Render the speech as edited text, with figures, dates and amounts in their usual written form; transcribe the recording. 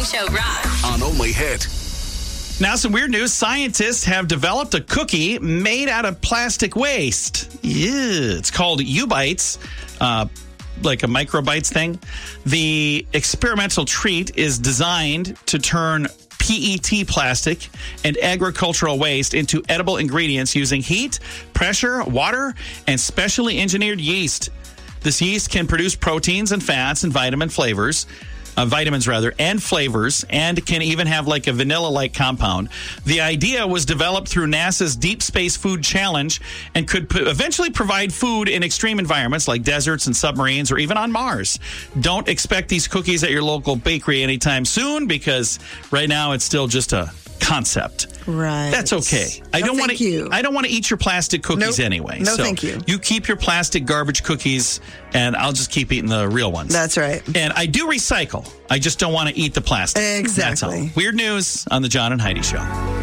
Show rocks. On Only Hit. Now, some weird news. Scientists have developed a cookie made out of plastic waste. Yeah, it's called U-Bites, like a microbites thing. The experimental treat is designed to turn PET plastic and agricultural waste into edible ingredients using heat, pressure, water, and specially engineered yeast. This yeast can produce proteins and fats and vitamins, and flavors, and can even have like a vanilla-like compound. The idea was developed through NASA's Deep Space Food Challenge and could eventually provide food in extreme environments like deserts and submarines or even on Mars. Don't expect these cookies at your local bakery anytime soon because right now it's still just a concept. Right. That's okay. I don't want to eat your plastic cookies anyway. No, thank you. You keep your plastic garbage cookies, and I'll just keep eating the real ones. That's right. And I do recycle. I just don't want to eat the plastic. Exactly. That's all. Weird news on the John and Heidi Show.